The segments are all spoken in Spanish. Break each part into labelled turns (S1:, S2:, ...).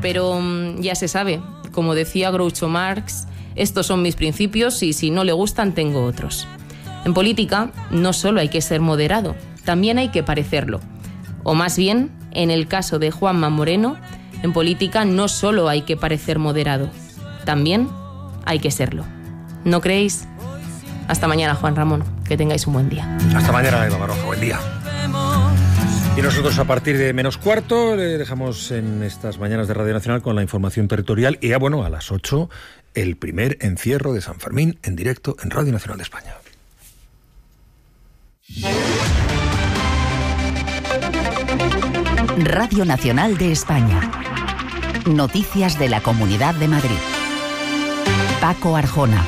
S1: pero ya se sabe, como decía Groucho Marx, estos son mis principios y si no le gustan tengo otros. En política no solo hay que ser moderado, también hay que parecerlo. O más bien, en el caso de Juanma Moreno, en política no solo hay que parecer moderado, también hay que serlo. ¿No creéis? Hasta mañana, Juan Ramón. Que tengáis un buen día.
S2: Hasta mañana, Eva Baroja. Buen día. Y nosotros a partir de -4 le dejamos en estas mañanas de Radio Nacional con la información territorial y a las 8 el primer encierro de San Fermín en directo en Radio Nacional de España.
S3: Radio Nacional de España. Noticias de la Comunidad de Madrid. Paco Arjona.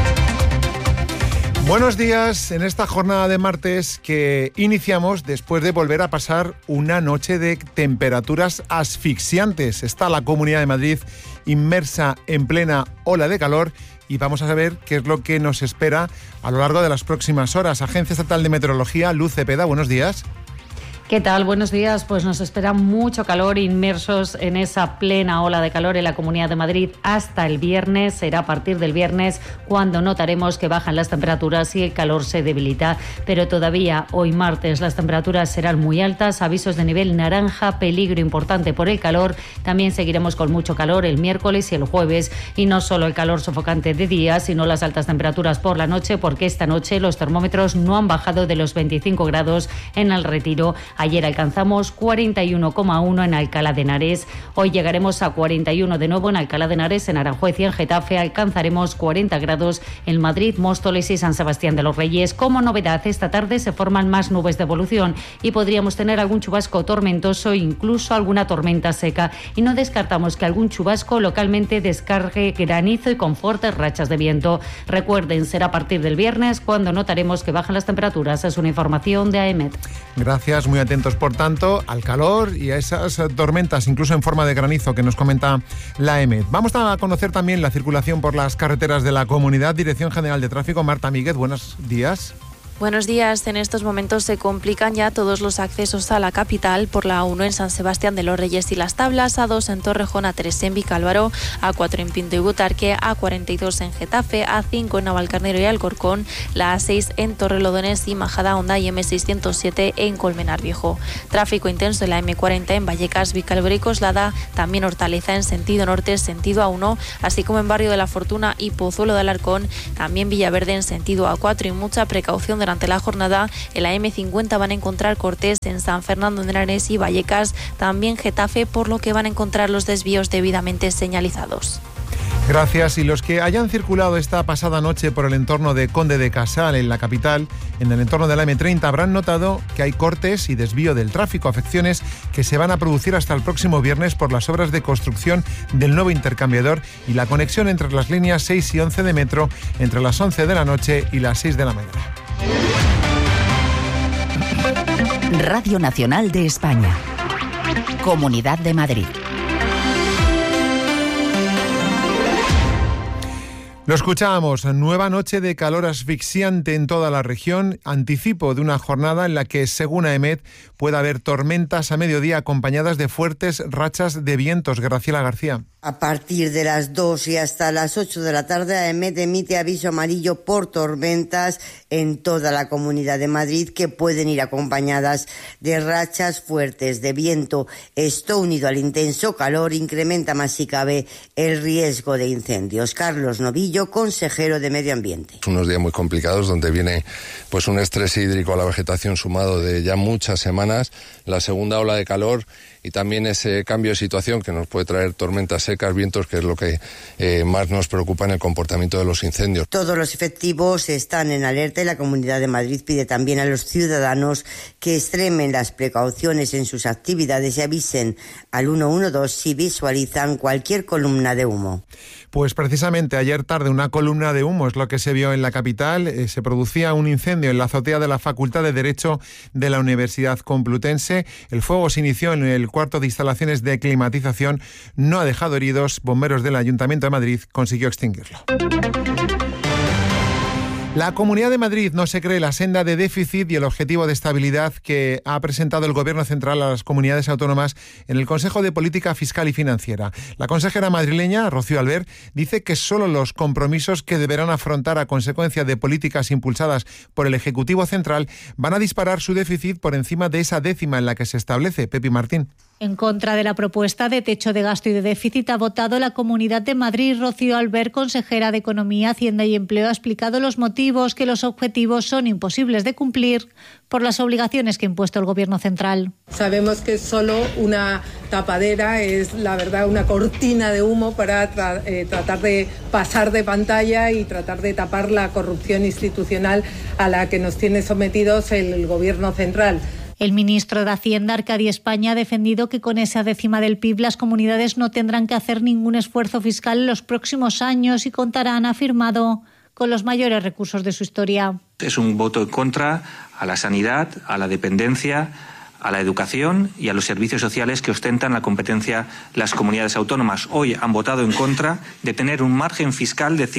S4: Buenos días en esta jornada de martes que iniciamos después de volver a pasar una noche de temperaturas asfixiantes. Está la Comunidad de Madrid inmersa en plena ola de calor y vamos a saber qué es lo que nos espera a lo largo de las próximas horas. Agencia Estatal de Meteorología, Luz Cepeda, buenos días.
S5: ¿Qué tal? Buenos días. Pues nos espera mucho calor, inmersos en esa plena ola de calor en la Comunidad de Madrid hasta el viernes. Será a partir del viernes cuando notaremos que bajan las temperaturas y el calor se debilita. Pero todavía hoy martes las temperaturas serán muy altas. Avisos de nivel naranja, peligro importante por el calor. También seguiremos con mucho calor el miércoles y el jueves. Y no solo el calor sofocante de día, sino las altas temperaturas por la noche, porque esta noche los termómetros no han bajado de los 25 grados en El Retiro. Ayer alcanzamos 41,1 en Alcalá de Henares. Hoy llegaremos a 41 de nuevo en Alcalá de Henares, en Aranjuez y en Getafe. Alcanzaremos 40 grados en Madrid, Móstoles y San Sebastián de los Reyes. Como novedad, esta tarde se forman más nubes de evolución y podríamos tener algún chubasco tormentoso, incluso alguna tormenta seca. Y no descartamos que algún chubasco localmente descargue granizo y con fuertes rachas de viento. Recuerden, será a partir del viernes cuando notaremos que bajan las temperaturas. Es una información de AEMET.
S4: Gracias, muy atentos por tanto al calor y a esas tormentas, incluso en forma de granizo que nos comenta la AEMET. Vamos a conocer también la circulación por las carreteras de la comunidad. Dirección General de Tráfico, Marta Míguez, buenos días.
S6: Buenos días. En estos momentos se complican ya todos los accesos a la capital por la A1 en San Sebastián de los Reyes y Las Tablas, A2 en Torrejón, A3 en Vicálvaro, A4 en Pinto y Butarque, A42 en Getafe, A5 en Navalcarnero y Alcorcón, la A6 en Torrelodones y Majadahonda y M607 en Colmenar Viejo. Tráfico intenso en la M40 en Vallecas, Vicálvaro y Coslada, también Hortaleza en sentido norte, sentido A1, así como en Barrio de la Fortuna y Pozuelo de Alarcón, también Villaverde en sentido A4 y mucha precaución durante la jornada. En la M50 van a encontrar cortes en San Fernando de Henares y Vallecas, también Getafe, por lo que van a encontrar los desvíos debidamente señalizados.
S4: Gracias. Y los que hayan circulado esta pasada noche por el entorno de Conde de Casal, en la capital, en el entorno de la M30, habrán notado que hay cortes y desvío del tráfico, afecciones que se van a producir hasta el próximo viernes por las obras de construcción del nuevo intercambiador y la conexión entre las líneas 6 y 11 de metro entre las 11 de la noche y las 6 de la mañana.
S3: Radio Nacional de España. Comunidad de Madrid.
S4: Lo escuchábamos, nueva noche de calor asfixiante en toda la región, anticipo de una jornada en la que, según AEMET, puede haber tormentas a mediodía acompañadas de fuertes rachas de vientos. Graciela García.
S7: A partir de las 2 y hasta las 8 de la tarde, AEMET emite aviso amarillo por tormentas en toda la Comunidad de Madrid, que pueden ir acompañadas de rachas fuertes de viento. Esto, unido al intenso calor, incrementa más si cabe el riesgo de incendios. Carlos Novillo, consejero de Medio Ambiente.
S8: Unos días muy complicados donde viene pues un estrés hídrico a la vegetación sumado de ya muchas semanas, la segunda ola de calor y también ese cambio de situación que nos puede traer tormentas secas, vientos, que es lo que más nos preocupa en el comportamiento de los incendios. Todos los efectivos están en alerta y la Comunidad de Madrid pide también a los ciudadanos que extremen las precauciones en sus actividades y avisen al 112 si visualizan cualquier columna de humo.
S4: Pues precisamente ayer tarde una columna de humo es lo que se vio en la capital. Se producía un incendio en la azotea de la Facultad de Derecho de la Universidad Complutense. El fuego se inició en el cuarto de instalaciones de climatización. No ha dejado heridos. Bomberos del Ayuntamiento de Madrid consiguió extinguirlo. La Comunidad de Madrid no se cree la senda de déficit y el objetivo de estabilidad que ha presentado el Gobierno central a las comunidades autónomas en el Consejo de Política Fiscal y Financiera. La consejera madrileña, Rocío Albert, dice que solo los compromisos que deberán afrontar a consecuencia de políticas impulsadas por el Ejecutivo Central van a disparar su déficit por encima de esa décima en la que se establece. Pepi Martín.
S9: En contra de la propuesta de techo de gasto y de déficit ha votado la Comunidad de Madrid. Rocío Albert, consejera de Economía, Hacienda y Empleo, ha explicado los motivos, que los objetivos son imposibles de cumplir por las obligaciones que ha impuesto el Gobierno central.
S10: Sabemos que es solo una tapadera, es la verdad una cortina de humo para tratar de pasar de pantalla y tratar de tapar la corrupción institucional a la que nos tiene sometidos el Gobierno central.
S9: El ministro de Hacienda, Arcadi España, ha defendido que con esa décima del PIB las comunidades no tendrán que hacer ningún esfuerzo fiscal en los próximos años y contarán, ha afirmado, con los mayores recursos de su historia.
S11: Es un voto en contra a la sanidad, a la dependencia, a la educación y a los servicios sociales que ostentan la competencia las comunidades autónomas. Hoy han votado en contra de tener un margen fiscal de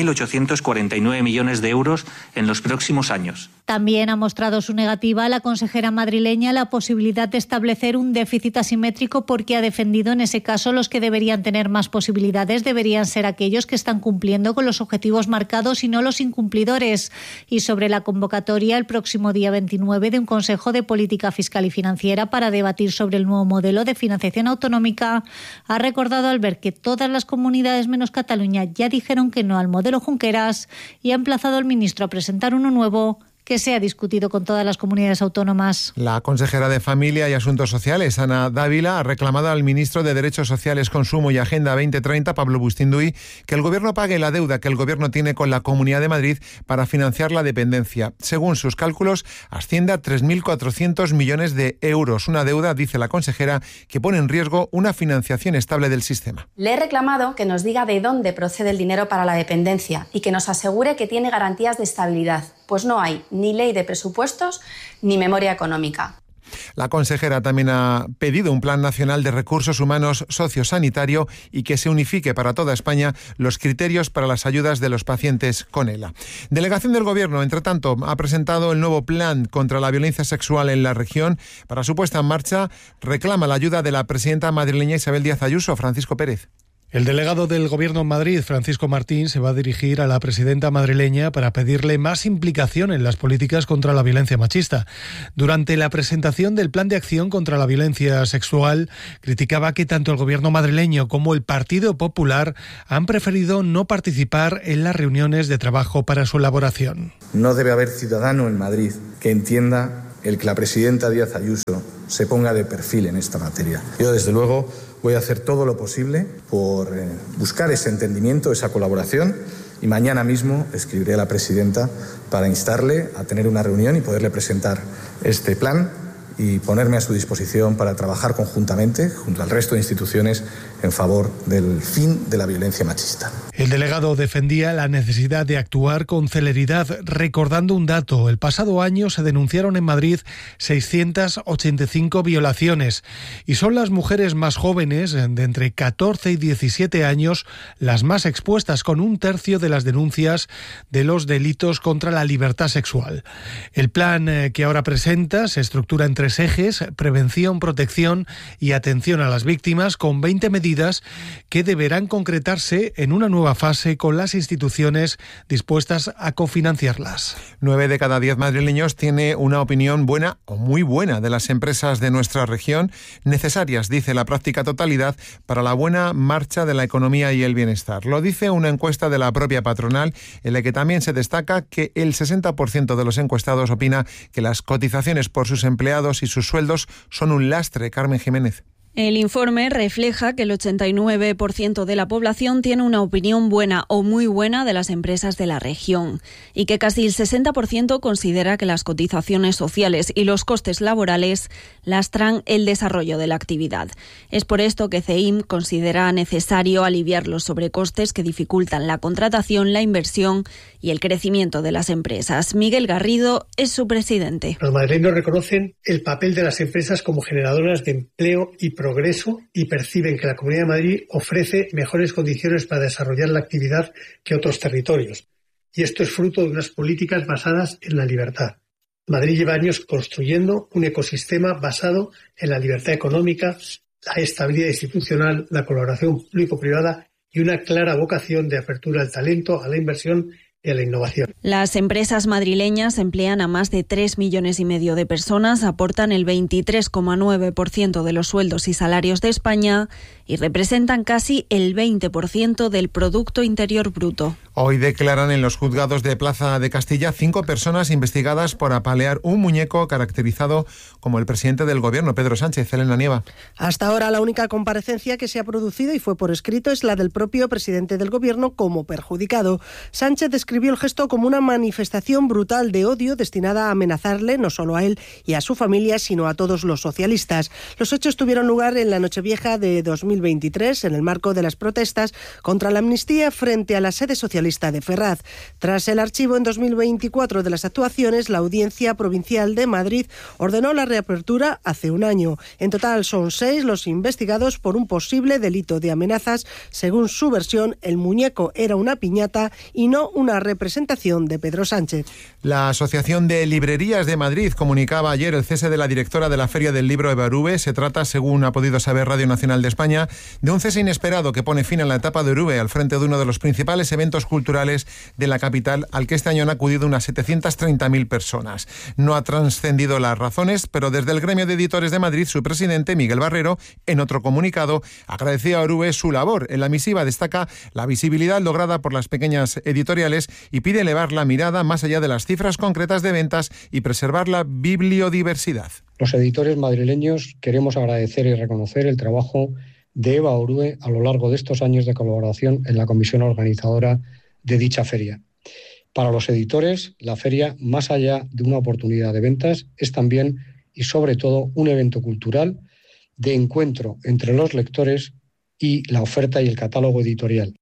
S11: 5.849 millones de euros en los próximos años.
S9: También ha mostrado su negativa la consejera madrileña a la posibilidad de establecer un déficit asimétrico, porque ha defendido en ese caso los que deberían tener más posibilidades deberían ser aquellos que están cumpliendo con los objetivos marcados y no los incumplidores. Y sobre la convocatoria el próximo día 29 de un Consejo de Política Fiscal y Financiera para debatir sobre el nuevo modelo de financiación autonómica, ha recordado al ver que todas las comunidades menos Cataluña ya dijeron que no al modelo Junqueras y ha emplazado al ministro a presentar uno nuevo que sea discutido con todas las comunidades autónomas.
S4: La consejera de Familia y Asuntos Sociales, Ana Dávila, ha reclamado al ministro de Derechos Sociales, Consumo y Agenda 2030, Pablo Bustinduy, que el Gobierno pague la deuda que el Gobierno tiene con la Comunidad de Madrid para financiar la dependencia. Según sus cálculos, asciende a 3.400 millones de euros. Una deuda, dice la consejera, que pone en riesgo una financiación estable del sistema.
S12: Le he reclamado que nos diga de dónde procede el dinero para la dependencia y que nos asegure que tiene garantías de estabilidad. Pues no hay ni ley de presupuestos ni memoria económica.
S4: La consejera también ha pedido un plan nacional de recursos humanos sociosanitario y que se unifique para toda España los criterios para las ayudas de los pacientes con ELA. Delegación del Gobierno, entre tanto, ha presentado el nuevo plan contra la violencia sexual en la región. Para su puesta en marcha, reclama la ayuda de la presidenta madrileña Isabel Díaz Ayuso. Francisco Pérez.
S13: El delegado del Gobierno en Madrid, Francisco Martín, se va a dirigir a la presidenta madrileña para pedirle más implicación en las políticas contra la violencia machista. Durante la presentación del Plan de Acción contra la Violencia Sexual, criticaba que tanto el Gobierno madrileño como el Partido Popular han preferido no participar en las reuniones de trabajo para su elaboración.
S14: No debe haber ciudadano en Madrid que entienda el que la presidenta Díaz Ayuso se ponga de perfil en esta materia. Yo, desde luego, voy a hacer todo lo posible por buscar ese entendimiento, esa colaboración, y mañana mismo escribiré a la presidenta para instarle a tener una reunión y poderle presentar este plan y ponerme a su disposición para trabajar conjuntamente, junto al resto de instituciones, en favor del fin de la violencia machista.
S13: El delegado defendía la necesidad de actuar con celeridad, recordando un dato. El pasado año se denunciaron en Madrid 685 violaciones y son las mujeres más jóvenes, de entre 14 y 17 años, las más expuestas, con un tercio de las denuncias de los delitos contra la libertad sexual. El plan que ahora presenta se estructura en 3 ejes: prevención, protección y atención a las víctimas, con 20 medidas que deberán concretarse en una nueva fase con las instituciones dispuestas a cofinanciarlas.
S4: 9 de cada 10 madrileños tiene una opinión buena o muy buena de las empresas de nuestra región, necesarias, dice la práctica totalidad, para la buena marcha de la economía y el bienestar. Lo dice una encuesta de la propia patronal, en la que también se destaca que el 60% de los encuestados opina que las cotizaciones por sus empleados y sus sueldos son un lastre. Carmen Jiménez.
S15: El informe refleja que el 89% de la población tiene una opinión buena o muy buena de las empresas de la región y que casi el 60% considera que las cotizaciones sociales y los costes laborales lastran el desarrollo de la actividad. Es por esto que CEIM considera necesario aliviar los sobrecostes que dificultan la contratación, la inversión y el crecimiento de las empresas. Miguel Garrido es su presidente.
S16: Los madrileños reconocen el papel de las empresas como generadoras de empleo y progreso y perciben que la Comunidad de Madrid ofrece mejores condiciones para desarrollar la actividad que otros territorios. y esto es fruto de unas políticas basadas en la libertad. Madrid lleva años construyendo un ecosistema basado en la libertad económica, la estabilidad institucional, la colaboración público-privada y una clara vocación de apertura al talento, a la inversión y a la innovación.
S15: Las empresas madrileñas emplean a más de 3,5 millones de personas, aportan el 23,9% de los sueldos y salarios de España y representan casi el 20% del Producto Interior Bruto.
S4: Hoy declaran en los juzgados de Plaza de Castilla 5 personas investigadas por apalear un muñeco caracterizado como el presidente del Gobierno, Pedro Sánchez. Elena Nieva.
S17: Hasta ahora la única comparecencia que se ha producido y fue por escrito es la del propio presidente del Gobierno como perjudicado. Sánchez describió el gesto como una manifestación brutal de odio destinada a amenazarle no solo a él y a su familia, sino a todos los socialistas. Los hechos tuvieron lugar en la Nochevieja de 2023, en el marco de las protestas contra la amnistía frente a la sede socialista de Ferraz. Tras el archivo en 2024 de las actuaciones, la Audiencia Provincial de Madrid ordenó la reapertura hace un año. En total son 6 los investigados por un posible delito de amenazas. Según su versión, el muñeco era una piñata y no una representación de Pedro Sánchez.
S4: La Asociación de Librerías de Madrid comunicaba ayer el cese de la directora de la Feria del Libro Evarube. Se trata, según ha podido saber Radio Nacional de España, de un cese inesperado que pone fin a la etapa de Orube al frente de uno de los principales eventos culturales de la capital, al que este año han acudido unas 730.000 personas. No ha trascendido las razones, pero desde el gremio de editores de Madrid, su presidente, Miguel Barrero, en otro comunicado, agradecía a Orube su labor. En la misiva destaca la visibilidad lograda por las pequeñas editoriales y pide elevar la mirada más allá de las cifras concretas de ventas y preservar la bibliodiversidad.
S18: Los editores madrileños queremos agradecer y reconocer el trabajo de Eva Orue a lo largo de estos años de colaboración en la comisión organizadora de dicha feria. Para los editores, la feria, más allá de una oportunidad de ventas, es también y sobre todo un evento cultural de encuentro entre los lectores y la oferta y el catálogo editorial.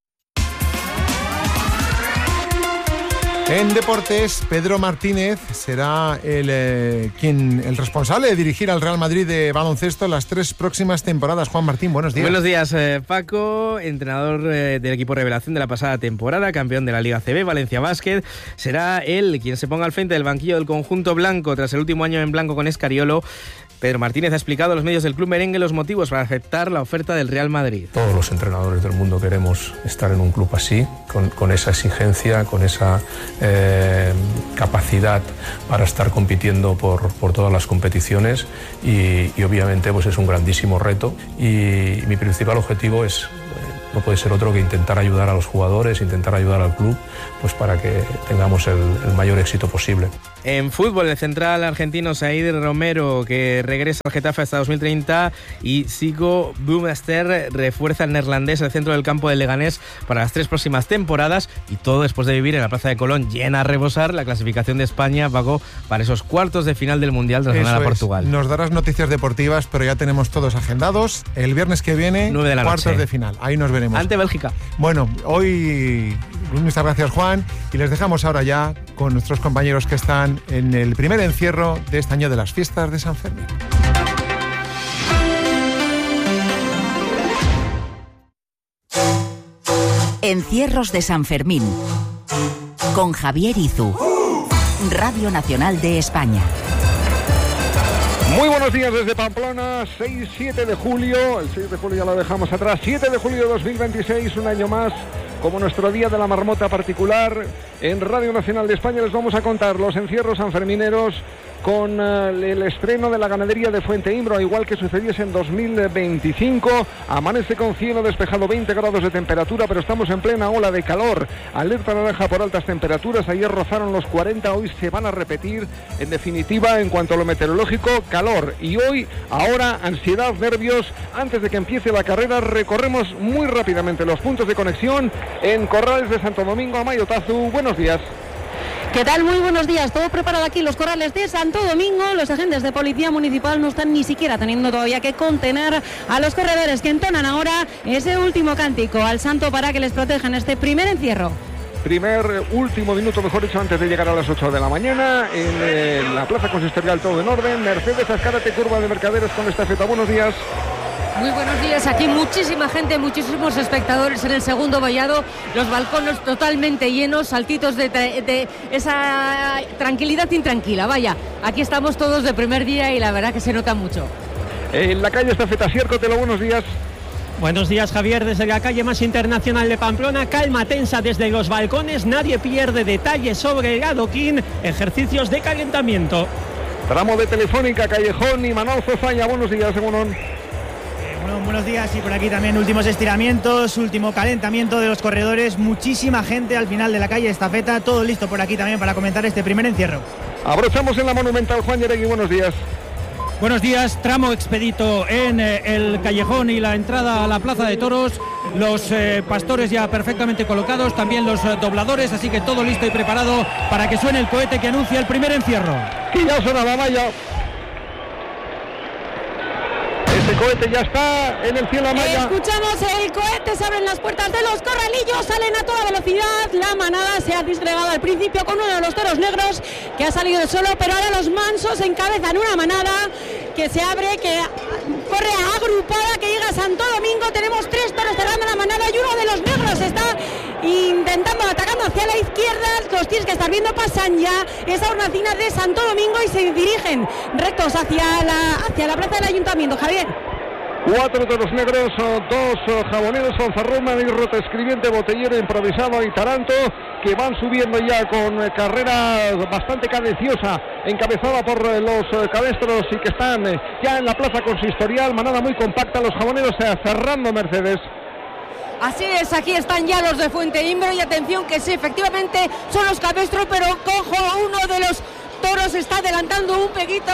S4: En deportes, Pedro Martínez será el responsable de dirigir al Real Madrid de baloncesto las 3 próximas temporadas. Juan Martín, buenos días.
S19: Buenos días, Paco, entrenador del equipo revelación de la pasada temporada, campeón de la Liga CB, Valencia Basket. Será él quien se ponga al frente del banquillo del conjunto blanco tras el último año en blanco con Escariolo. Pedro Martínez ha explicado a los medios del Club Merengue los motivos para aceptar la oferta del Real Madrid.
S8: Todos los entrenadores del mundo queremos estar en un club así, con esa exigencia, con esa capacidad para estar compitiendo por todas las competiciones y obviamente pues es un grandísimo reto y mi principal objetivo es no puede ser otro que intentar ayudar a los jugadores, intentar ayudar al club pues para que tengamos el mayor éxito posible.
S19: En fútbol, el central argentino Said Romero, que regresa al Getafe hasta 2030, y Sigo Boumester refuerza el neerlandés el centro del campo del Leganés para las 3 próximas temporadas, y todo después de vivir en la Plaza de Colón llena a rebosar la clasificación de España, Paco, para esos cuartos de final del Mundial tras ganar a Portugal.
S4: Nos darás noticias deportivas, pero ya tenemos todos agendados. El viernes que viene,
S19: 9 de la
S4: cuartos
S19: noche.
S4: De final. Ahí nos veremos.
S19: Ante Bélgica.
S4: Bueno, hoy muchas gracias, Juan, y les dejamos ahora ya con nuestros compañeros que están en el primer encierro de este año de las fiestas de San Fermín.
S3: Encierros de San Fermín con Javier Izu, Radio Nacional de España.
S2: Muy buenos días desde Pamplona, 6-7 de julio, el 6 de julio ya lo dejamos atrás, 7 de julio de 2026, un año más, como nuestro día de la marmota particular. En Radio Nacional de España les vamos a contar los encierros sanfermineros con el estreno de la ganadería de Fuente Imbro, igual que sucediese en 2025. Amanece con cielo despejado, 20 grados de temperatura, pero estamos en plena ola de calor. Alerta naranja por altas temperaturas, ayer rozaron los 40, hoy se van a repetir. En definitiva, en cuanto a lo meteorológico, calor. Y hoy, ahora, ansiedad, nervios. Antes de que empiece la carrera, recorremos muy rápidamente los puntos de conexión en Corrales de Santo Domingo. Amayo Tazu, buenos días.
S20: ¿Qué tal? Muy buenos días. Todo preparado aquí en los Corrales de Santo Domingo. Los agentes de policía municipal no están ni siquiera teniendo todavía que contener a los corredores que entonan ahora ese último cántico al santo para que les protejan este primer encierro.
S2: Último minuto, mejor dicho, antes de llegar a las 8 de la mañana. En la plaza consistorial todo en orden. Mercedes Azcárate, curva de Mercaderes con estafeta. Buenos días.
S21: Muy buenos días, aquí muchísima gente, muchísimos espectadores en el segundo vallado, los balcones totalmente llenos, saltitos de esa tranquilidad intranquila, vaya, aquí estamos todos de primer día y la verdad que se nota mucho.
S22: En la calle Estafeta, Cotelo, buenos días.
S23: Buenos días, Javier, desde la calle más internacional de Pamplona, calma tensa desde los balcones, nadie pierde detalles sobre el adoquín, ejercicios de calentamiento.
S22: Tramo de Telefónica, Callejón y Manuel Zozaya, buenos días, Egunon.
S24: Buenos días, y por aquí también últimos estiramientos, último calentamiento de los corredores, muchísima gente al final de la calle Estafeta, todo listo por aquí también para comentar este primer encierro.
S22: Abrochamos en la Monumental, Juan Yeregui, buenos días.
S23: Buenos días, tramo expedito en el Callejón y la entrada a la Plaza de Toros, los pastores ya perfectamente colocados, también los dobladores, así que todo listo y preparado para que suene el cohete que anuncia el primer encierro.
S22: Y ya suena la malla. Este cohete ya está en el cielo a malla.
S20: Escuchamos el cohete, se abren las puertas de los corralillos, salen a toda velocidad. La manada se ha disgregado al principio con uno de los toros negros que ha salido solo, pero ahora los mansos encabezan una manada que se abre, que corre agrupada, que llega a Santo Domingo. Tenemos 3 toros cerrando la manada y uno de los negros está intentando, atacando hacia la izquierda. Los tienes que estar viendo, pasan ya esa hornacina de Santo Domingo y se dirigen rectos hacia la plaza del ayuntamiento. Javier.
S22: 4 toros negros, 2 jaboneros, Fanfarrón, Rota Escribiente, Botellero, Improvisado y Taranto, que van subiendo ya con carrera bastante cadenciosa, encabezada por los cabestros y que están ya en la plaza consistorial. Manada muy compacta, los jaboneros cerrando Mercedes.
S21: Así es, aquí están ya los de Fuente Imbro y atención que sí, efectivamente son los cabestros, pero cojo, uno de los toros está adelantando un poquito,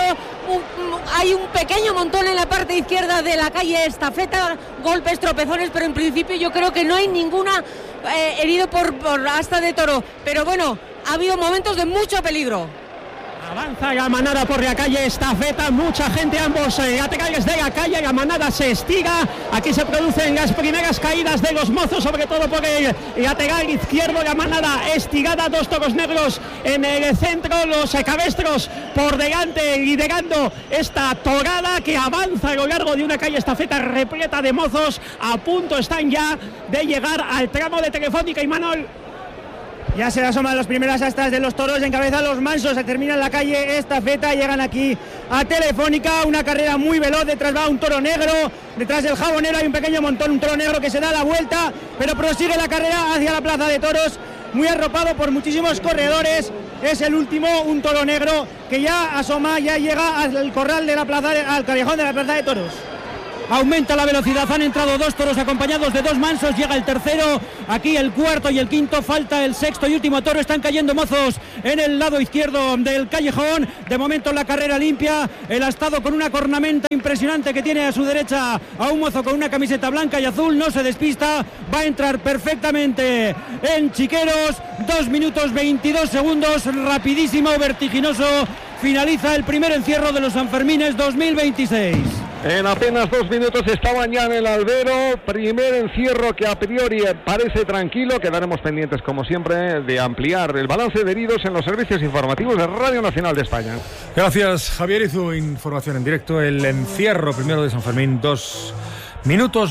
S21: hay un pequeño montón en la parte izquierda de la calle Estafeta, golpes, tropezones, pero en principio yo creo que no hay ninguna herido por asta de toro, pero bueno, ha habido momentos de mucho peligro.
S23: Avanza la manada por la calle Estafeta, mucha gente, ambos laterales de la calle, la manada se estiga, aquí se producen las primeras caídas de los mozos, sobre todo por el lateral izquierdo, la manada estigada, 2 toros negros en el centro, los cabestros por delante liderando esta torada que avanza a lo largo de una calle Estafeta repleta de mozos, a punto están ya de llegar al tramo de Telefónica y Manol.
S24: Ya se asoman las primeras astas de los toros, encabezan los mansos, se termina en la calle Estafeta, llegan aquí a Telefónica, una carrera muy veloz, detrás va un toro negro, detrás del jabonero hay un pequeño montón, un toro negro que se da la vuelta, pero prosigue la carrera hacia la plaza de toros, muy arropado por muchísimos corredores, es el último, un toro negro que ya asoma, ya llega al corral de la plaza, al callejón de la plaza de toros.
S23: Aumenta la velocidad, han entrado 2 toros acompañados de 2 mansos, llega el tercero, aquí el cuarto y el quinto, falta el sexto y último toro, están cayendo mozos en el lado izquierdo del callejón, de momento la carrera limpia, el astado con una cornamenta impresionante que tiene a su derecha a un mozo con una camiseta blanca y azul, no se despista, va a entrar perfectamente en Chiqueros, 2 minutos 22 segundos, rapidísimo, vertiginoso, finaliza el primer encierro de los Sanfermines 2026.
S22: En apenas 2 minutos estaban ya en el albero, primer encierro que a priori parece tranquilo, quedaremos pendientes como siempre de ampliar el balance de heridos en los servicios informativos de Radio Nacional de España.
S2: Gracias, Javier Izu, información en directo, el encierro primero de San Fermín, 2 minutos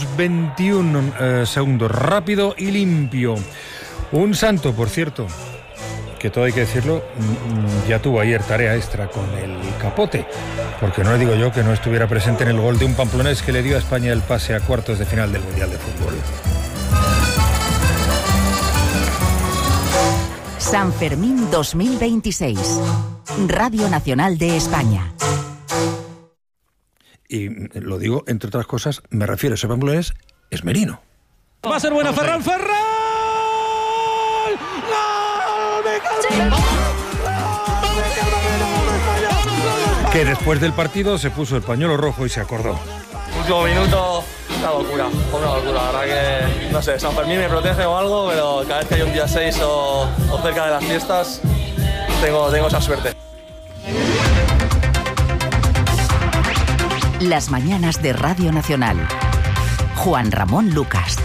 S2: 21 segundos, rápido y limpio. Un santo, por cierto, que todo hay que decirlo, ya tuvo ayer tarea extra con el capote, porque no le digo yo que no estuviera presente en el gol de un pamplonés que le dio a España el pase a cuartos de final del Mundial de Fútbol.
S3: San Fermín 2026, Radio Nacional de España.
S2: Y lo digo, entre otras cosas, me refiero a ese pamplonés, es merino.
S23: Va a ser buena Ferran.
S2: Que después del partido se puso el pañuelo rojo y se acordó.
S25: Último minuto, una locura, la verdad que, no sé, San Fermín me protege o algo, pero cada vez que hay un día 6 o cerca de las fiestas, tengo esa suerte.
S3: Las mañanas de Radio Nacional. Juan Ramón Lucas.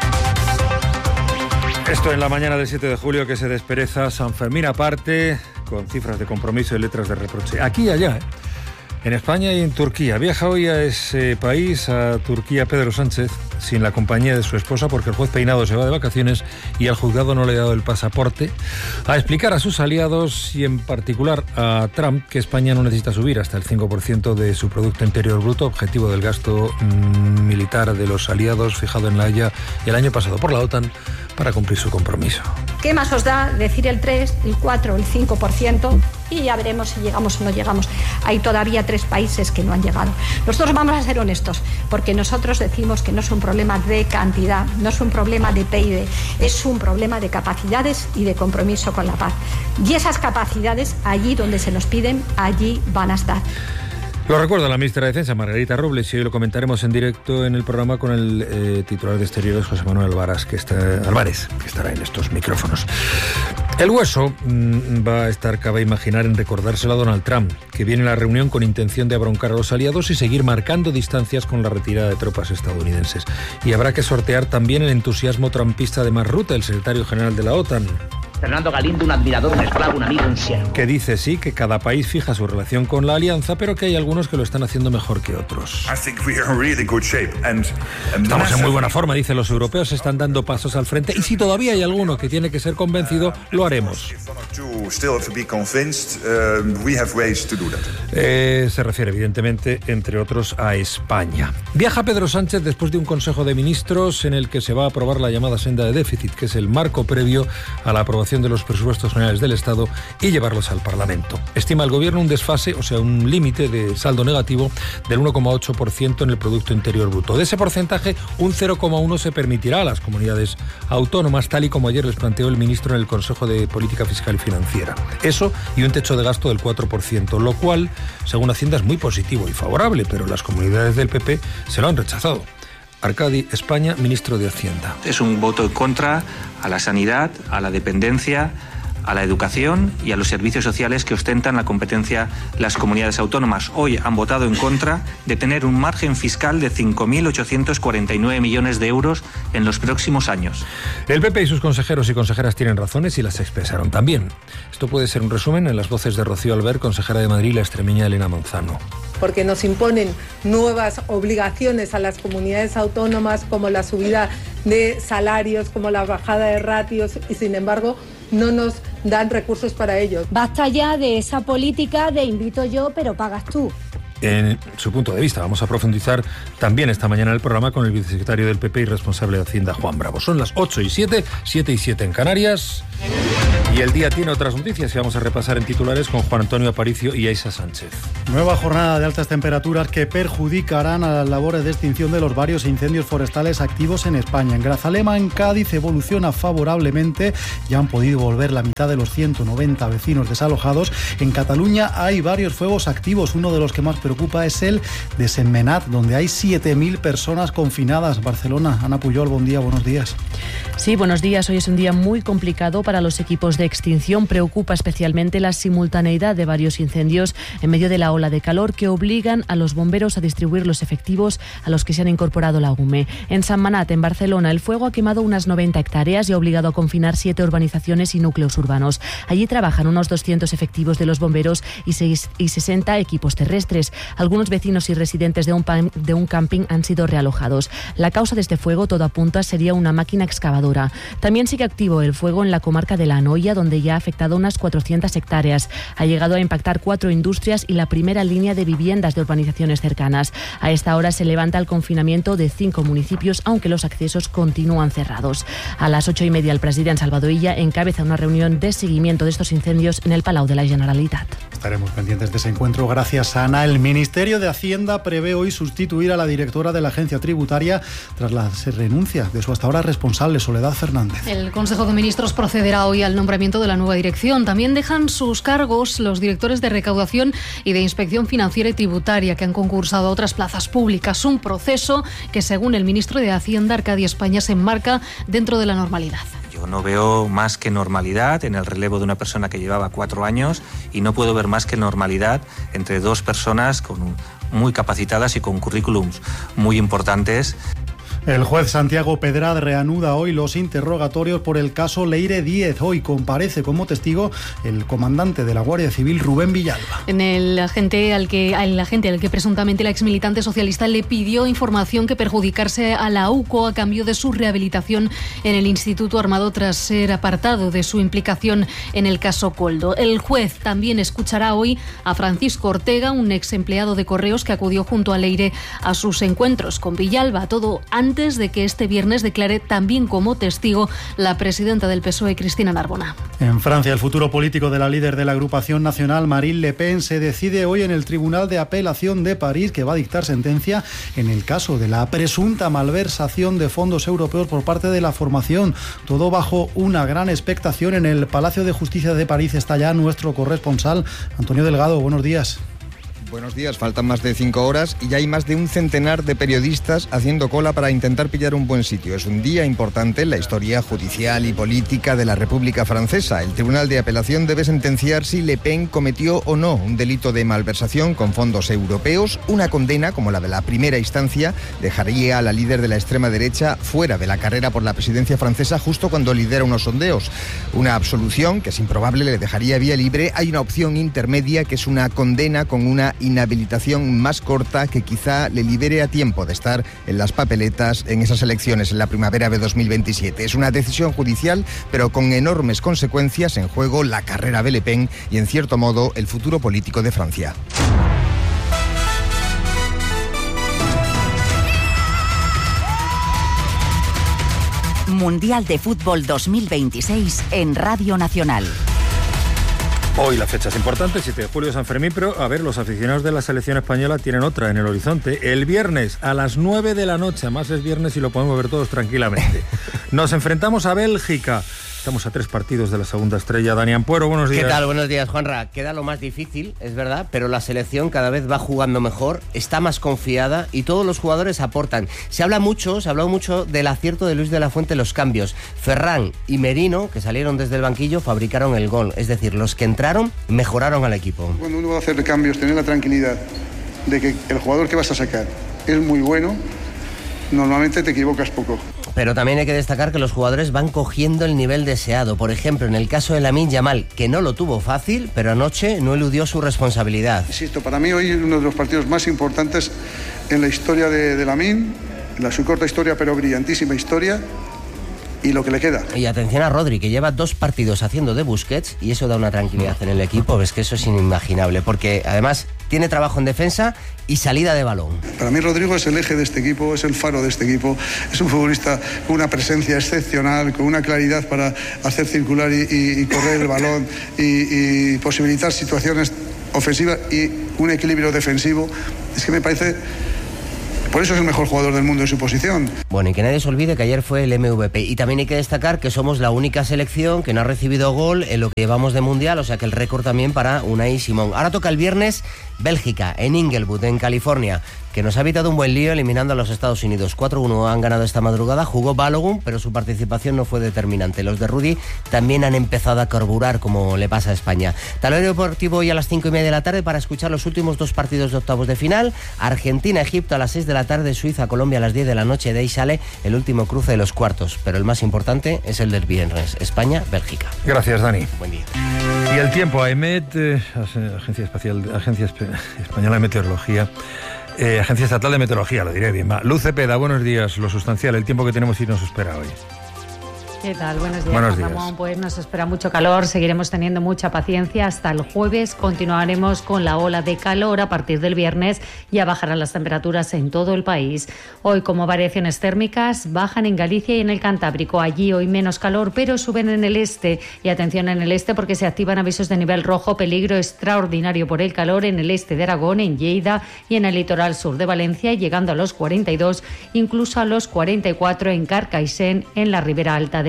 S3: Esto en la mañana del 7 de julio que se despereza San Fermín aparte,
S2: con cifras de compromiso y letras de reproche. Aquí y allá, en España y en Turquía. Viaja hoy a ese país, a Turquía, Pedro Sánchez, sin la compañía de su esposa, porque el juez Peinado se va de vacaciones y al juzgado no le ha dado el pasaporte, a explicar a sus aliados y en particular a Trump que España no necesita subir hasta el 5% de su Producto Interior Bruto, objetivo del gasto militar de los aliados fijado en La Haya el año pasado por la OTAN para cumplir su compromiso.
S1: ¿Qué más os da decir el 3, el 4, el 5%? Y ya veremos si llegamos o no llegamos. Hay todavía 3 países que no han llegado. Nosotros vamos a ser honestos, porque nosotros decimos que no es un problema de cantidad, no es un problema de PIB, es un problema de capacidades y de compromiso con la paz. Y esas capacidades, allí donde se nos piden, allí van a estar.
S2: Lo recuerda la ministra de Defensa, Margarita Robles, y hoy lo comentaremos en directo en el programa con el titular de Exteriores, José Manuel Álvarez, que estará en estos micrófonos. El hueso va a estar, cabe imaginar, en recordárselo a Donald Trump, que viene a la reunión con intención de abroncar a los aliados y seguir marcando distancias con la retirada de tropas estadounidenses. Y habrá que sortear también el entusiasmo trumpista de Mark Rutte, el secretario general de la OTAN.
S5: Fernando Galindo, un admirador, un esclavo, un amigo, un siervo.
S2: Que dice sí, que cada país fija su relación con la alianza, pero que hay algunos que lo están haciendo mejor que otros. Estamos en muy buena forma, dice, los europeos están dando pasos al frente y si todavía hay alguno que tiene que ser convencido, lo haremos. Se refiere evidentemente, entre otros, a España. Viaja Pedro Sánchez después de un Consejo de Ministros en el que se va a aprobar la llamada senda de déficit, que es el marco previo a la aprobación de los presupuestos generales del Estado y llevarlos al Parlamento. Estima el Gobierno un desfase, o sea, un límite de saldo negativo del 1,8% en el Producto Interior Bruto. De ese porcentaje, un 0,1% se permitirá a las comunidades autónomas, tal y como ayer les planteó el ministro en el Consejo de Política Fiscal y Financiera. Eso y un techo de gasto del 4%, lo cual, según Hacienda, es muy positivo y favorable, pero las comunidades del PP se lo han rechazado. Arcadi España, ministro de Hacienda.
S11: Es un voto en contra a la sanidad, a la dependencia, a la educación y a los servicios sociales que ostentan la competencia las comunidades autónomas. Hoy han votado en contra de tener un margen fiscal de 5.849 millones de euros en los próximos años.
S2: El PP y sus consejeros y consejeras tienen razones y las expresaron también. Esto puede ser un resumen en las voces de Rocío Albert, consejera de Madrid, y la extremeña Elena Manzano.
S6: Porque nos imponen nuevas obligaciones a las comunidades autónomas, como la subida de salarios, como la bajada de ratios, y sin embargo no nos dan recursos para ello.
S7: Basta ya de esa política de invito yo, pero pagas tú.
S2: En su punto de vista, vamos a profundizar también esta mañana en el programa con el vicesecretario del PP y responsable de Hacienda, Juan Bravo. Son las 8:07, 7:07 en Canarias. Y el día tiene otras noticias que vamos a repasar en titulares con Juan Antonio Aparicio y Aisa Sánchez.
S23: Nueva jornada de altas temperaturas que perjudicarán a las labores de extinción de los varios incendios forestales activos en España. En Grazalema, en Cádiz, evoluciona favorablemente. Ya han podido volver la mitad de los 190 vecinos desalojados. En Cataluña hay varios fuegos activos. Uno de los que más preocupa es el de Sentmenat, donde hay 7.000 personas confinadas. Barcelona, Ana Puyol, buen día, buenos días.
S10: Sí, buenos días. Hoy es un día muy complicado para los equipos de extinción. Preocupa especialmente la simultaneidad de varios incendios en medio de la ola de calor que obligan a los bomberos a distribuir los efectivos a los que se han incorporado la UME. En Sentmenat, en Barcelona, el fuego ha quemado unas 90 hectáreas y ha obligado a confinar 7 urbanizaciones y núcleos urbanos. Allí trabajan unos 200 efectivos de los bomberos y 60 equipos terrestres. Algunos vecinos y residentes de un camping han sido realojados. La causa de este fuego, todo apunta, sería una máquina excavadora. También sigue activo el fuego en la comarca de La Anoia, donde ya ha afectado unas 400 hectáreas. Ha llegado a impactar 4 industrias y la primera línea de viviendas de urbanizaciones cercanas. A esta hora se levanta el confinamiento de 5 municipios, aunque los accesos continúan cerrados. A las 8:30 el presidente Salvador Illa encabeza una reunión de seguimiento de estos incendios en el Palau de la Generalitat.
S23: Estaremos pendientes de ese encuentro. Gracias, Ana. El Ministerio de Hacienda prevé hoy sustituir a la directora de la agencia tributaria tras la renuncia de su hasta ahora responsable, Soledad Fernández.
S26: El Consejo de Ministros procederá hoy al nombramiento de la nueva dirección. También dejan sus cargos los directores de recaudación y de inspección financiera y tributaria que han concursado a otras plazas públicas. Un proceso que, según el ministro de Hacienda, Arcadi España, se enmarca dentro de la normalidad.
S11: Yo no veo más que normalidad en el relevo de una persona que llevaba 4 años y no puedo ver más que normalidad entre 2 personas muy capacitadas y con currículums muy importantes.
S9: El juez Santiago Pedrad reanuda hoy los interrogatorios por el caso Leire Díez. Hoy comparece como testigo el comandante de la Guardia Civil, Rubén Villalba.
S26: El agente al que presuntamente la exmilitante socialista le pidió información que perjudicase a la UCO a cambio de su rehabilitación en el Instituto Armado tras ser apartado de su implicación en el caso Koldo. El juez también escuchará hoy a Francisco Ortega, un ex empleado de Correos que acudió junto a Leire a sus encuentros con Villalba. Todo antes de que este viernes declare también como testigo la presidenta del PSOE, Cristina Narbona.
S9: En Francia, el futuro político de la líder de la agrupación nacional, Marine Le Pen, se decide hoy en el Tribunal de Apelación de París, que va a dictar sentencia en el caso de la presunta malversación de fondos europeos por parte de la formación. Todo bajo una gran expectación. En el Palacio de Justicia de París está ya nuestro corresponsal, Antonio Delgado. Buenos días.
S12: Buenos días, faltan más de 5 horas y ya hay más de un centenar de periodistas haciendo cola para intentar pillar un buen sitio. Es un día importante en la historia judicial y política de la República Francesa. El Tribunal de Apelación debe sentenciar si Le Pen cometió o no un delito de malversación con fondos europeos. Una condena, como la de la primera instancia, dejaría a la líder de la extrema derecha fuera de la carrera por la presidencia francesa justo cuando lidera unos sondeos. Una absolución, que es improbable, le dejaría vía libre. Hay una opción intermedia, que es una condena con una inhabilitación más corta que quizá le libere a tiempo de estar en las papeletas en esas elecciones en la primavera de 2027. Es una decisión judicial, pero con enormes consecuencias. En juego la carrera de Le Pen y, en cierto modo, el futuro político de Francia.
S3: Mundial de Fútbol 2026 en Radio Nacional.
S2: Hoy la fecha es importante, 7 de julio, San Fermín, pero a ver, los aficionados de la selección española tienen otra en el horizonte. El viernes a las 9 de la noche, además es viernes y lo podemos ver todos tranquilamente. Nos enfrentamos a Bélgica. Estamos a 3 partidos de la segunda estrella. Dani Ampuero, buenos días.
S13: ¿Qué tal? Buenos días, Juanra. Queda lo más difícil, es verdad, pero la selección cada vez va jugando mejor, está más confiada y todos los jugadores aportan. Se ha hablado mucho del acierto de Luis de la Fuente en los cambios. Ferran y Merino, que salieron desde el banquillo, fabricaron el gol. Es decir, los que entraron mejoraron al equipo.
S14: Cuando uno va a hacer cambios, tener la tranquilidad de que el jugador que vas a sacar es muy bueno, normalmente te equivocas poco.
S13: Pero también hay que destacar que los jugadores van cogiendo el nivel deseado. Por ejemplo, en el caso de Lamine Yamal, que no lo tuvo fácil, pero anoche no eludió su responsabilidad.
S14: Insisto, para mí hoy es uno de los partidos más importantes en la historia de Lamine, en su corta historia, pero brillantísima historia. Y lo que le queda.
S13: Y atención a Rodri, que lleva 2 partidos haciendo de Busquets, y eso da una tranquilidad en el equipo. Es que eso es inimaginable, porque además tiene trabajo en defensa y salida de balón.
S14: Para mí Rodrigo es el eje de este equipo, es el faro de este equipo, es un futbolista con una presencia excepcional, con una claridad para hacer circular y correr el balón y posibilitar situaciones ofensivas y un equilibrio defensivo. Es que me parece... Por eso es el mejor jugador del mundo en su posición.
S13: Bueno, y que nadie se olvide que ayer fue el MVP. Y también hay que destacar que somos la única selección que no ha recibido gol en lo que llevamos de Mundial, o sea que el récord también para Unai Simón. Ahora toca el viernes Bélgica, en Inglewood, en California, que nos ha evitado un buen lío eliminando a los Estados Unidos. 4-1 han ganado esta madrugada, jugó Balogun, pero su participación no fue determinante. Los de Rudy también han empezado a carburar, como le pasa a España. Talero deportivo hoy a las 5:30 de la tarde para escuchar los últimos 2 partidos de octavos de final. Argentina-Egipto a las 6 de la tarde, Suiza-Colombia a las 10 de la noche. De ahí sale el último cruce de los cuartos, pero el más importante es el del viernes, España-Bélgica.
S2: Gracias, Dani.
S13: Buen día.
S2: Y el tiempo, AEMET, Agencia Española de Meteorología, Agencia Estatal de Meteorología, lo diré bien. Luz Cepeda, buenos días. Lo sustancial, el tiempo que tenemos y nos espera hoy.
S15: ¿Qué tal? Buenos días,
S2: Buenos días.
S15: Ramón. Pues nos espera mucho calor, seguiremos teniendo mucha paciencia hasta el jueves. Continuaremos con la ola de calor. A partir del viernes ya bajarán las temperaturas en todo el país. Hoy, como variaciones térmicas, bajan en Galicia y en el Cantábrico. Allí hoy menos calor, pero suben en el este. Y atención en el este porque se activan avisos de nivel rojo, peligro extraordinario por el calor en el este de Aragón, en Lleida y en el litoral sur de Valencia, llegando a los 42, incluso a los 44 en Carcaixent, en la ribera alta de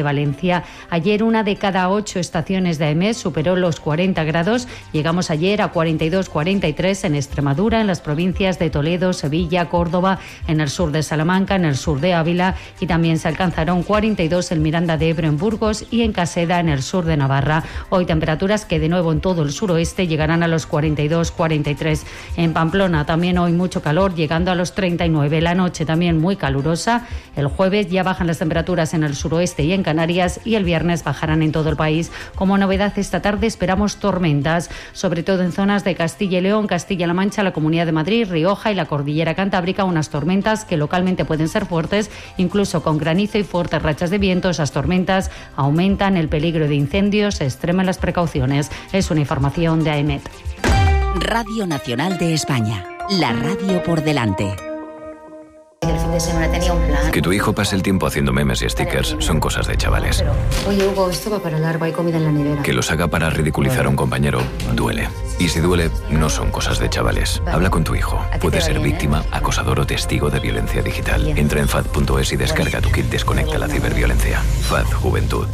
S15: Valencia. Ayer 1 de cada 8 estaciones de AEMET superó los 40 grados. Llegamos ayer a 42, 43 en Extremadura, en las provincias de Toledo, Sevilla, Córdoba, en el sur de Salamanca, en el sur de Ávila, y también se alcanzaron 42 en Miranda de Ebro, en Burgos, y en Caseda, en el sur de Navarra. Hoy temperaturas que de nuevo en todo el suroeste llegarán a los 42, 43. En Pamplona también hoy mucho calor, llegando a los 39. La noche también muy calurosa. El jueves ya bajan las temperaturas en el suroeste y en Canarias, y el viernes bajarán en todo el país. Como novedad esta tarde esperamos tormentas, sobre todo en zonas de Castilla y León, Castilla-La Mancha, la Comunidad de Madrid, Rioja y la Cordillera Cantábrica, unas tormentas que localmente pueden ser fuertes, incluso con granizo y fuertes rachas de viento. Esas tormentas aumentan el peligro de incendios, extremen las precauciones. Es una información de AEMET.
S3: Radio Nacional de España, la radio por delante.
S4: El fin de semana tenía un plan.
S8: Que tu hijo pase el tiempo haciendo memes y stickers son cosas de chavales.
S4: Oye, Hugo, esto va para largo, hay comida en la nevera.
S8: Que los haga para ridiculizar a un compañero duele. Y si duele, no son cosas de chavales. Habla con tu hijo. Puede ser víctima, acosador o testigo de violencia digital. Entra en FAD.es y descarga tu kit Desconecta la ciberviolencia. FAD Juventud.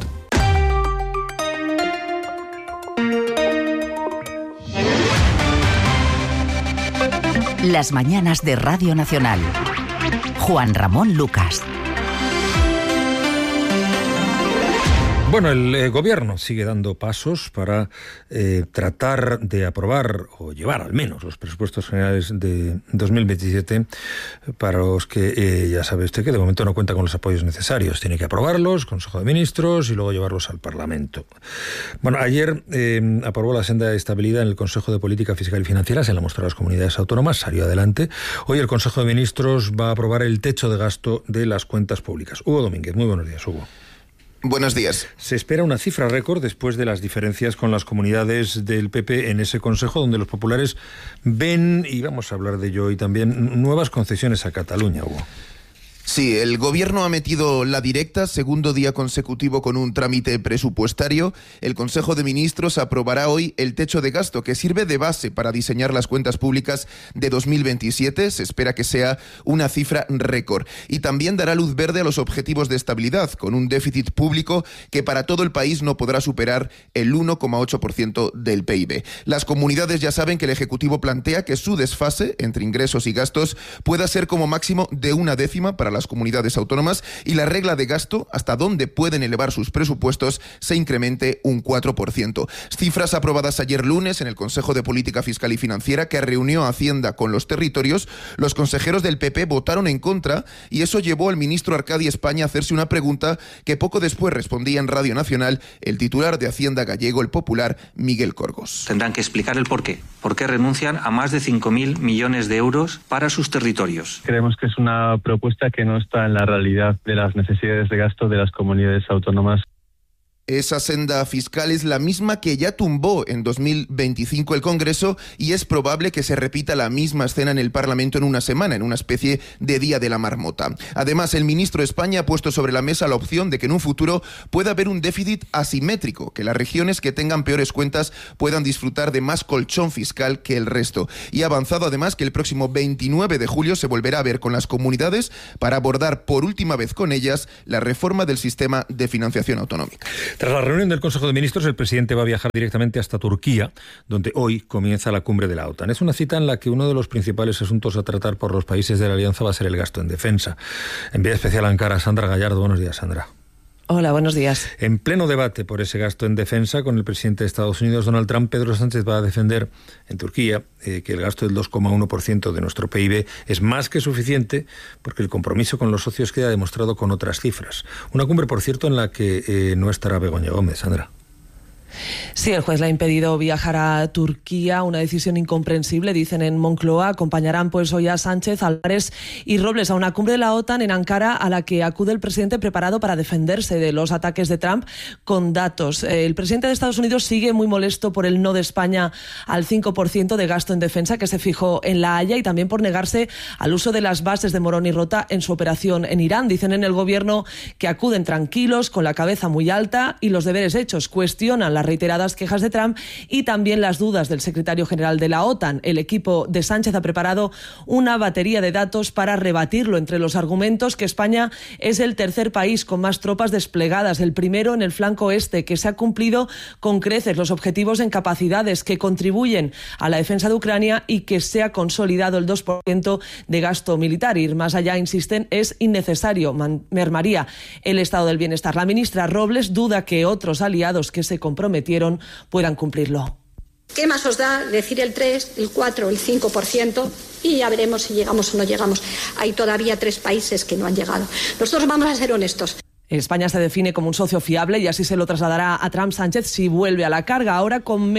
S3: Las mañanas de Radio Nacional. Juan Ramón Lucas.
S2: Bueno, el gobierno sigue dando pasos para tratar de aprobar o llevar al menos los presupuestos generales de 2027, para los que ya sabe usted que de momento no cuenta con los apoyos necesarios. Tiene que aprobarlos, Consejo de Ministros, y luego llevarlos al Parlamento. Bueno, ayer aprobó la senda de estabilidad en el Consejo de Política Fiscal y Financiera, se la mostró a las comunidades autónomas, salió adelante. Hoy el Consejo de Ministros va a aprobar el techo de gasto de las cuentas públicas. Hugo Domínguez, muy buenos días, Hugo.
S16: Buenos días.
S2: Se espera una cifra récord después de las diferencias con las comunidades del PP en ese consejo, donde los populares ven, y vamos a hablar de ello hoy también, nuevas concesiones a Cataluña, Hugo.
S16: Sí, el gobierno ha metido la directa, segundo día consecutivo con un trámite presupuestario. El Consejo de Ministros aprobará hoy el techo de gasto, que sirve de base para diseñar las cuentas públicas de 2027. Se espera que sea una cifra récord. Y también dará luz verde a los objetivos de estabilidad, con un déficit público que para todo el país no podrá superar el 1,8% del PIB. Las comunidades ya saben que el Ejecutivo plantea que su desfase entre ingresos y gastos pueda ser como máximo de 1/10 para las comunidades autónomas, y la regla de gasto, hasta donde pueden elevar sus presupuestos, se incremente un 4%. Cifras aprobadas ayer lunes en el Consejo de Política Fiscal y Financiera, que reunió a Hacienda con los territorios. Los consejeros del PP votaron en contra, y eso llevó al ministro Arcadi España a hacerse una pregunta que poco después respondía en Radio Nacional el titular de Hacienda gallego, el popular Miguel Corgos.
S11: Tendrán que explicar el porqué. ¿Por qué renuncian a más de 5.000 millones de euros para sus territorios?
S17: Creemos que es una propuesta que no está en la realidad de las necesidades de gasto de las comunidades autónomas.
S16: Esa senda fiscal es la misma que ya tumbó en 2025 el Congreso, y es probable que se repita la misma escena en el Parlamento en una semana, en una especie de Día de la Marmota. Además, el ministro de España ha puesto sobre la mesa la opción de que en un futuro pueda haber un déficit asimétrico, que las regiones que tengan peores cuentas puedan disfrutar de más colchón fiscal que el resto. Y ha avanzado además que el próximo 29 de julio se volverá a ver con las comunidades para abordar por última vez con ellas la reforma del sistema de financiación autonómica.
S2: Tras la reunión del Consejo de Ministros, el presidente va a viajar directamente hasta Turquía, donde hoy comienza la cumbre de la OTAN. Es una cita en la que uno de los principales asuntos a tratar por los países de la alianza va a ser el gasto en defensa. Envía especial a Ankara, Sandra Gallardo. Buenos días, Sandra.
S18: Hola, buenos días.
S2: En pleno debate por ese gasto en defensa con el presidente de Estados Unidos, Donald Trump, Pedro Sánchez va a defender en Turquía que el gasto del 2,1% de nuestro PIB es más que suficiente, porque el compromiso con los socios queda demostrado con otras cifras. Una cumbre, por cierto, en la que no estará Begoña Gómez, Sandra.
S18: Sí, el juez le ha impedido viajar a Turquía, una decisión incomprensible, dicen en Moncloa. Acompañarán pues hoy a Sánchez, Álvarez y Robles a una cumbre de la OTAN en Ankara, a la que acude el presidente preparado para defenderse de los ataques de Trump con datos. El presidente de Estados Unidos sigue muy molesto por el no de España al 5% de gasto en defensa que se fijó en La Haya, y también por negarse al uso de las bases de Morón y Rota en su operación en Irán. Dicen en el gobierno que acuden tranquilos, con la cabeza muy alta y los deberes hechos. Cuestionan la las reiteradas quejas de Trump y también las dudas del secretario general de la OTAN. El equipo de Sánchez ha preparado una batería de datos para rebatirlo. Entre los argumentos, que España es el tercer país con más tropas desplegadas, el primero en el flanco este, que se ha cumplido con creces los objetivos en capacidades que contribuyen a la defensa de Ucrania y que se ha consolidado el 2% de gasto militar. Ir más allá, insisten, es innecesario, mermaría el estado del bienestar. La ministra Robles duda que otros aliados que se comprometieron puedan cumplirlo.
S1: ¿Qué más os da decir el 3, el 4, el 5%? Y ya veremos si llegamos o no llegamos. Hay todavía 3 países que no han llegado. Nosotros vamos a ser honestos.
S18: España se define como un socio fiable y así se lo trasladará a Trump Sánchez si vuelve a la carga, ahora con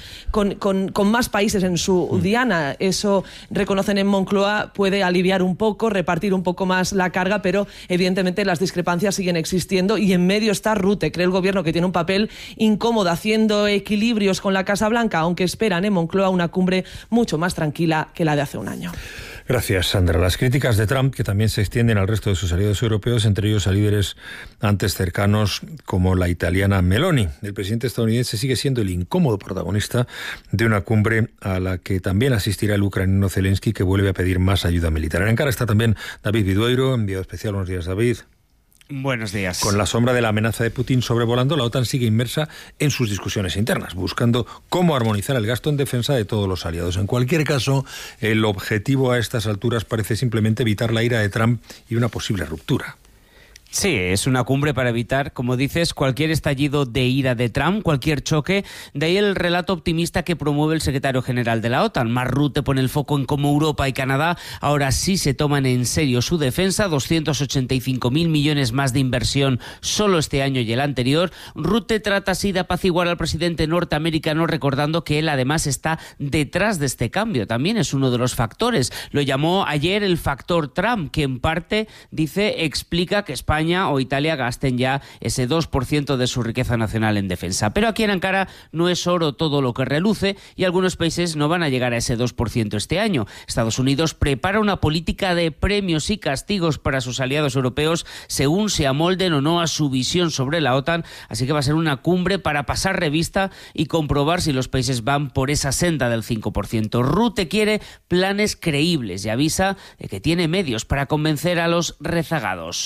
S18: más países en su diana. Eso, reconocen en Moncloa, puede aliviar un poco, repartir un poco más la carga, pero evidentemente las discrepancias siguen existiendo y en medio está Rutte. Cree el gobierno que tiene un papel incómodo haciendo equilibrios con la Casa Blanca, aunque esperan en Moncloa una cumbre mucho más tranquila que la de hace un año.
S2: Gracias, Sandra. Las críticas de Trump, que también se extienden al resto de sus aliados europeos, entre ellos a líderes antes cercanos como la italiana Meloni. El presidente estadounidense sigue siendo el incómodo protagonista de una cumbre a la que también asistirá el ucraniano Zelensky, que vuelve a pedir más ayuda militar. En Ankara está también David Vidueiro, enviado especial. Buenos días, David.
S19: Buenos días.
S2: Con la sombra de la amenaza de Putin sobrevolando, la OTAN sigue inmersa en sus discusiones internas, buscando cómo armonizar el gasto en defensa de todos los aliados. En cualquier caso, el objetivo a estas alturas parece simplemente evitar la ira de Trump y una posible ruptura.
S19: Sí, es una cumbre para evitar, como dices, cualquier estallido de ira de Trump, cualquier choque. De ahí el relato optimista que promueve el secretario general de la OTAN. Mark Rutte pone el foco en cómo Europa y Canadá ahora sí se toman en serio su defensa. 285.000 millones más de inversión solo este año y el anterior. Rutte trata así de apaciguar al presidente norteamericano, recordando que él además está detrás de este cambio. También es uno de los factores. Lo llamó ayer el factor Trump, que en parte, dice, explica que España o Italia gasten ya ese 2% de su riqueza nacional en defensa. Pero aquí en Ankara no es oro todo lo que reluce y algunos países no van a llegar a ese 2% este año. Estados Unidos prepara una política de premios y castigos para sus aliados europeos según se amolden o no a su visión sobre la OTAN, así que va a ser una cumbre para pasar revista y comprobar si los países van por esa senda del 5%. Rutte quiere planes creíbles y avisa de que tiene medios para convencer a los rezagados.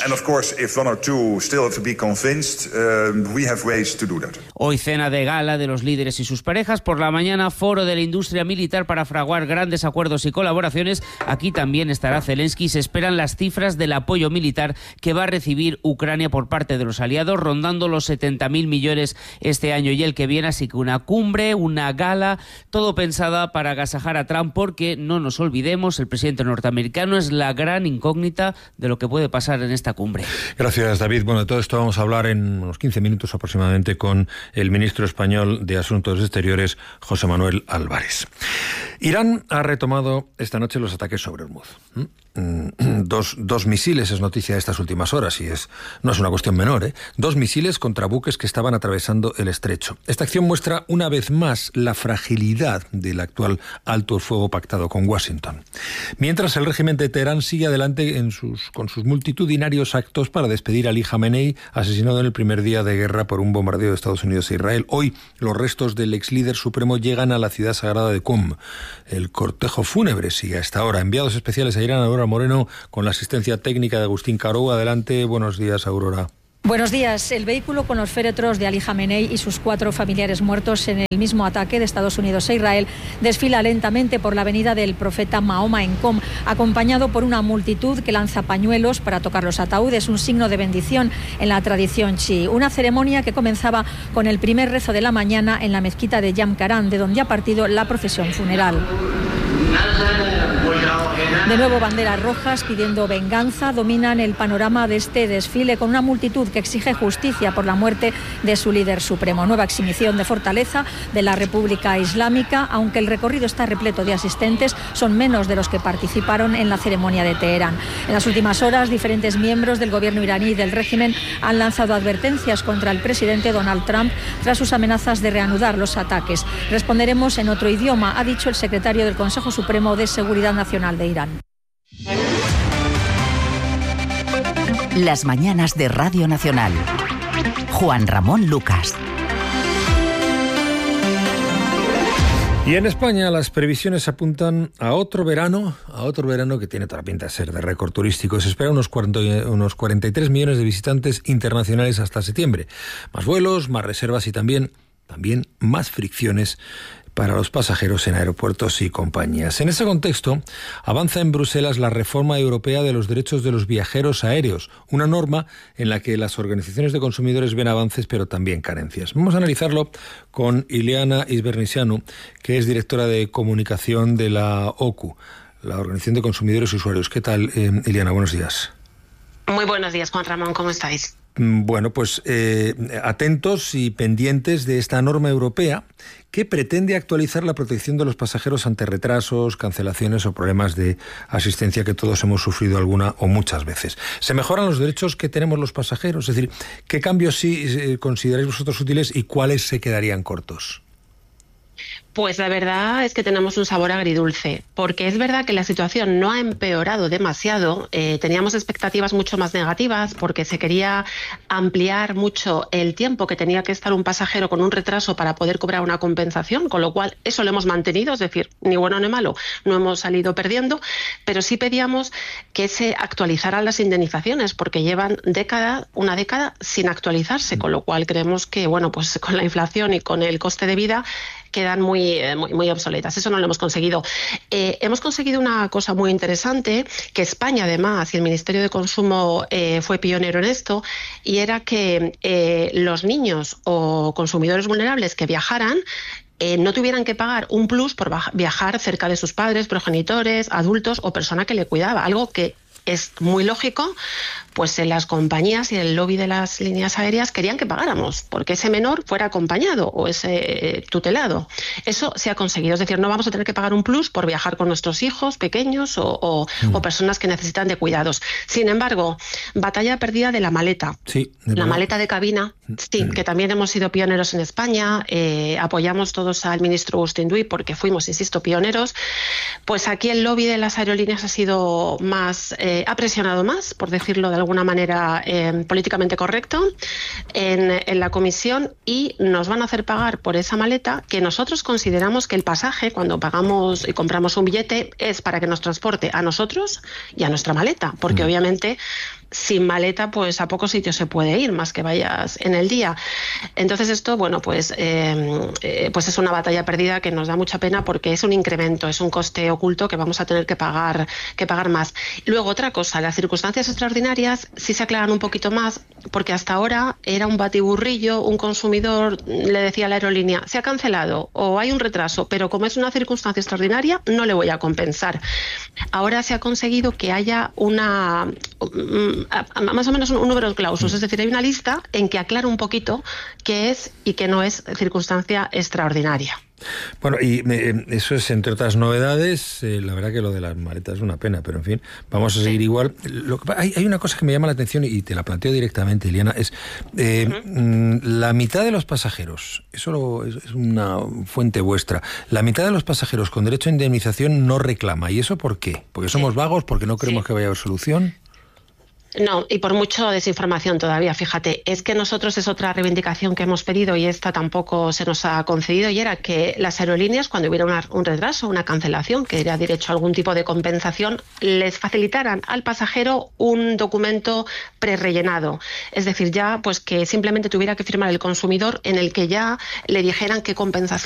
S19: Hoy cena de gala de los líderes y sus parejas. Por la mañana, foro de la industria militar para fraguar grandes acuerdos y colaboraciones. Aquí también estará Zelensky. Se esperan las cifras del apoyo militar que va a recibir Ucrania por parte de los aliados, rondando los 70.000 millones este año y el que viene. Así que una cumbre, una gala, todo pensada para agasajar a Trump, porque no nos olvidemos, el presidente norteamericano es la gran incógnita de lo que puede pasar en esta cumbre.
S2: Gracias, David. Bueno, de todo esto vamos a hablar en unos 15 minutos aproximadamente con el ministro español de Asuntos Exteriores, José Manuel Álvarez. Irán ha retomado esta noche los ataques sobre Hormuz. Dos misiles es noticia de estas últimas horas y no es una cuestión menor, ¿eh? 2 misiles contra buques que estaban atravesando el estrecho. Esta acción muestra una vez más la fragilidad del actual alto el fuego pactado con Washington. Mientras el régimen de Teherán sigue adelante con sus multitudinarios actos para despedir a Ali Khamenei, asesinado en el primer día de guerra por un bombardeo de Estados Unidos e Israel. Hoy los restos del ex líder supremo llegan a la ciudad sagrada de Qum. El cortejo fúnebre sigue hasta ahora. Enviados especiales a Irán, Aurora Moreno, con la asistencia técnica de Agustín Caro. Adelante, buenos días, Aurora.
S20: Buenos días. El vehículo con los féretros de Ali Khamenei y sus 4 familiares muertos en el mismo ataque de Estados Unidos e Israel desfila lentamente por la avenida del profeta Mahoma en Qom, acompañado por una multitud que lanza pañuelos para tocar los ataúdes, un signo de bendición en la tradición chií. Una ceremonia que comenzaba con el primer rezo de la mañana en la mezquita de Yam-Karan, de donde ha partido la procesión funeral. De nuevo, banderas rojas pidiendo venganza dominan el panorama de este desfile, con una multitud que exige justicia por la muerte de su líder supremo. Nueva exhibición de fortaleza de la República Islámica, aunque el recorrido está repleto de asistentes, son menos de los que participaron en la ceremonia de Teherán. En las últimas horas, diferentes miembros del gobierno iraní y del régimen han lanzado advertencias contra el presidente Donald Trump tras sus amenazas de reanudar los ataques. Responderemos en otro idioma, ha dicho el secretario del Consejo Supremo de Seguridad Nacional de Irán.
S3: Las mañanas de Radio Nacional. Juan Ramón Lucas.
S2: Y en España las previsiones apuntan a otro verano que tiene toda la pinta de ser de récord turístico. Se espera unos 43 millones de visitantes internacionales hasta septiembre. Más vuelos, más reservas y también más fricciones para los pasajeros en aeropuertos y compañías. En ese contexto, avanza en Bruselas la reforma europea de los derechos de los viajeros aéreos, una norma en la que las organizaciones de consumidores ven avances pero también carencias. Vamos a analizarlo con Ileana Izbernisianu, que es directora de comunicación de la OCU, la Organización de Consumidores y Usuarios. ¿Qué tal, Ileana? Buenos días.
S5: Muy buenos días, Juan Ramón. ¿Cómo estáis?
S2: Bueno, pues atentos y pendientes de esta norma europea que pretende actualizar la protección de los pasajeros ante retrasos, cancelaciones o problemas de asistencia que todos hemos sufrido alguna o muchas veces. ¿Se mejoran los derechos que tenemos los pasajeros? Es decir, ¿qué cambios sí consideráis vosotros útiles y cuáles se quedarían cortos?
S5: Pues la verdad es que tenemos un sabor agridulce, porque es verdad que la situación no ha empeorado demasiado. Teníamos expectativas mucho más negativas porque se quería ampliar mucho el tiempo que tenía que estar un pasajero con un retraso para poder cobrar una compensación, con lo cual eso lo hemos mantenido, es decir, ni bueno ni malo, no hemos salido perdiendo, pero sí pedíamos que se actualizaran las indemnizaciones porque llevan una década sin actualizarse, con lo cual creemos que, bueno, pues con la inflación y con el coste de vida quedan muy obsoletas. Eso no lo hemos conseguido. Hemos conseguido una cosa muy interesante, que España además y el Ministerio de Consumo fue pionero en esto, y era que los niños o consumidores vulnerables que viajaran no tuvieran que pagar un plus por viajar cerca de sus padres, progenitores, adultos o persona que le cuidaba, algo que es muy lógico, pues en las compañías y el lobby de las líneas aéreas querían que pagáramos porque ese menor fuera acompañado o ese tutelado. Eso se ha conseguido, es decir, no vamos a tener que pagar un plus por viajar con nuestros hijos pequeños o personas que necesitan de cuidados. Sin embargo, batalla perdida de la maleta.
S2: Sí,
S5: la maleta de cabina, sí, que también hemos sido pioneros en España, apoyamos todos al ministro Agustín Duy porque fuimos, insisto, pioneros. Pues aquí el lobby de las aerolíneas ha sido más, ha presionado más, por decirlo de alguna manera políticamente correcto, en la comisión, y nos van a hacer pagar por esa maleta que nosotros consideramos que el pasaje, cuando pagamos y compramos un billete, es para que nos transporte a nosotros y a nuestra maleta, porque obviamente sin maleta pues a pocos sitios se puede ir, más que vayas en el día. Entonces esto, bueno, pues es una batalla perdida que nos da mucha pena porque es un incremento, es un coste oculto que vamos a tener que pagar más. Luego otra cosa, las circunstancias extraordinarias sí se aclaran un poquito más, porque hasta ahora era un batiburrillo, un consumidor le decía a la aerolínea, se ha cancelado o hay un retraso, pero como es una circunstancia extraordinaria no le voy a compensar. Ahora se ha conseguido que haya más o menos un número de cláusulas, es decir, hay una lista en que aclara un poquito qué es y qué no es circunstancia extraordinaria.
S2: Bueno, y eso es, entre otras novedades, la verdad que lo de las maletas es una pena, pero en fin, vamos a seguir igual. Hay una cosa que me llama la atención y te la planteo directamente, Ileana, es la mitad de los pasajeros, eso es una fuente vuestra, la mitad de los pasajeros con derecho a indemnización no reclama. ¿Y eso por qué? ¿Porque somos vagos? ¿Porque no creemos que vaya a haber solución?
S5: No, y por mucho desinformación todavía, fíjate, es que nosotros es otra reivindicación que hemos pedido y esta tampoco se nos ha concedido, y era que las aerolíneas, cuando hubiera un retraso, una cancelación, que diera derecho a algún tipo de compensación, les facilitaran al pasajero un documento prerellenado. Es decir, ya pues que simplemente tuviera que firmar el consumidor en el que ya le dijeran qué compensación